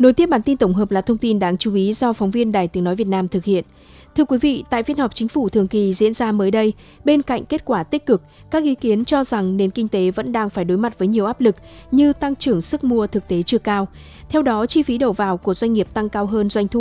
Nối tiếp bản tin tổng hợp là thông tin đáng chú ý do phóng viên Đài Tiếng Nói Việt Nam thực hiện. Thưa quý vị, tại phiên họp chính phủ thường kỳ diễn ra mới đây, bên cạnh kết quả tích cực, các ý kiến cho rằng nền kinh tế vẫn đang phải đối mặt với nhiều áp lực như tăng trưởng sức mua thực tế chưa cao. Theo đó, chi phí đầu vào của doanh nghiệp tăng cao hơn doanh thu